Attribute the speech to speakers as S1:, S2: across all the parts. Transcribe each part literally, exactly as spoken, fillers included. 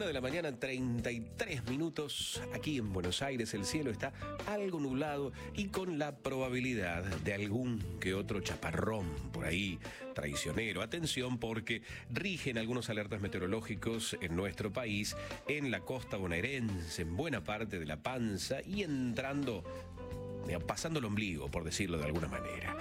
S1: de la mañana, treinta y tres minutos. Aquí en Buenos Aires el cielo está algo nublado y con la probabilidad de algún que otro chaparrón por ahí traicionero. Atención, porque rigen algunos alertas meteorológicos en nuestro país, en la costa bonaerense, en buena parte de La Panza y entrando, pasando el ombligo, por decirlo de alguna manera.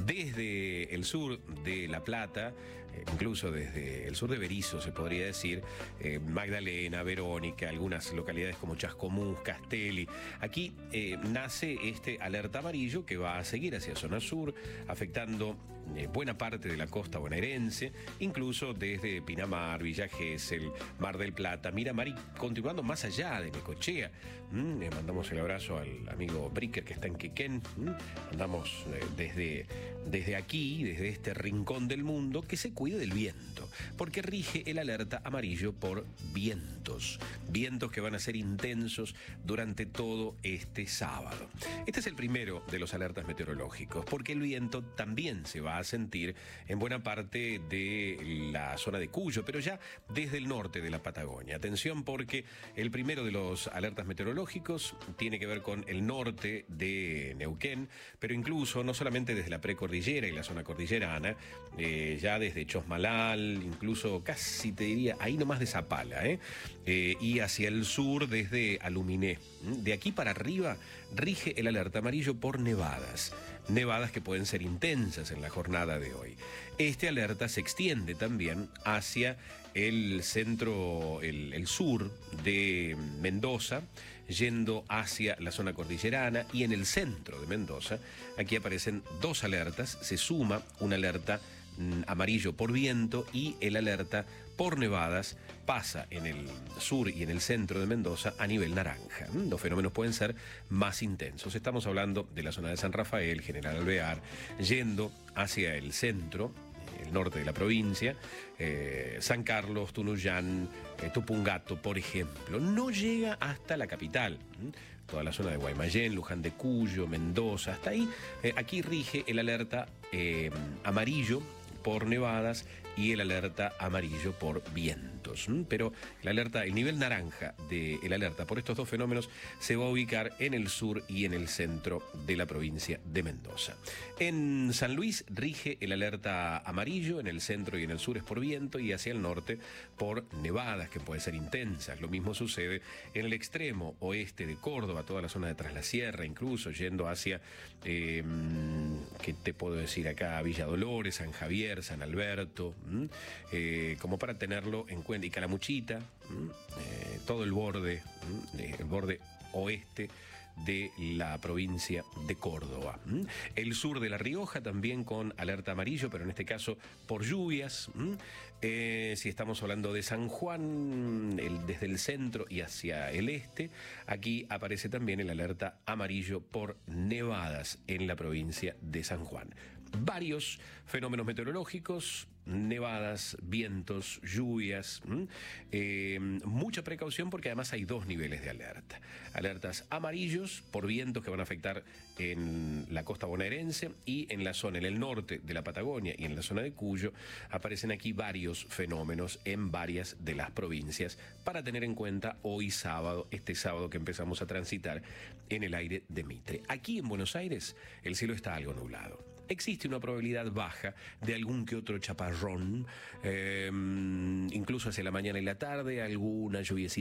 S1: Desde el sur de La Plata, eh, incluso desde el sur de Berisso, se podría decir, eh, Magdalena, Verónica, algunas localidades como Chascomús, Castelli. Aquí eh, nace este alerta amarillo que va a seguir hacia zona sur, afectando eh, buena parte de la costa bonaerense, incluso desde Pinamar, Villa Gesell, Mar del Plata, Miramar y continuando más allá de Necochea. Mm, le mandamos el abrazo al amigo Bricker que está en Quequén. Mm, andamos eh, desde, desde aquí, desde este rincón del mundo, que se cuide del viento, porque rige el alerta amarillo por vientos, vientos que van a ser intensos durante todo este sábado. Este es el primero de los alertas meteorológicos, porque el viento también se va a sentir en buena parte de la zona de Cuyo, pero ya desde el norte de la Patagonia. Atención, porque el primero de los alertas meteorológicos tiene que ver con el norte de Neuquén, pero incluso no solamente desde la precordillera y la zona cordillerana, eh, ya desde Chosmalal, incluso casi te diría ahí nomás de Zapala, ¿eh? Eh, y hacia el sur desde Aluminé. De aquí para arriba rige el alerta amarillo por nevadas, nevadas que pueden ser intensas en la jornada de hoy. Este alerta se extiende también hacia el centro, el, el sur de Mendoza, yendo hacia la zona cordillerana, y en el centro de Mendoza, aquí aparecen dos alertas, se suma una alerta mm, amarillo por viento y el alerta por nevadas pasa en el sur y en el centro de Mendoza a nivel naranja. Los fenómenos pueden ser más intensos. Estamos hablando de la zona de San Rafael, General Alvear, yendo hacia el centro, el norte de la provincia, eh, San Carlos, Tunuyán, eh, Tupungato, por ejemplo. No llega hasta la capital, ¿m? Toda la zona de Guaymallén, Luján de Cuyo, Mendoza, hasta ahí. Eh, aquí rige el alerta eh, amarillo por nevadas y el alerta amarillo por vientos. Pero el alerta, el nivel naranja del alerta por estos dos fenómenos se va a ubicar en el sur y en el centro de la provincia de Mendoza. En San Luis rige el alerta amarillo, en el centro y en el sur es por viento y hacia el norte por nevadas que pueden ser intensas. Lo mismo sucede en el extremo oeste de Córdoba, toda la zona de Tras la Sierra, incluso yendo hacia, eh, ¿qué te puedo decir acá? Villa Dolores, San Javier, San Alberto, eh, como para tenerlo en cuenta, y Calamuchita, eh, todo el borde, el borde oeste de la provincia de Córdoba. El sur de La Rioja también con alerta amarillo, pero en este caso por lluvias. Eh, si estamos hablando de San Juan, el, desde el centro y hacia el este, aquí aparece también el alerta amarillo por nevadas en la provincia de San Juan. Varios fenómenos meteorológicos, nevadas, vientos, lluvias, eh, mucha precaución porque además hay dos niveles de alerta. Alertas amarillos por vientos que van a afectar en la costa bonaerense y en la zona, en el norte de la Patagonia y en la zona de Cuyo, aparecen aquí varios fenómenos en varias de las provincias para tener en cuenta hoy sábado, este sábado que empezamos a transitar en el aire de Mitre. Aquí en Buenos Aires el cielo está algo nublado. Existe una probabilidad baja de algún que otro chaparrón, eh, incluso hacia la mañana y la tarde, alguna lluviecita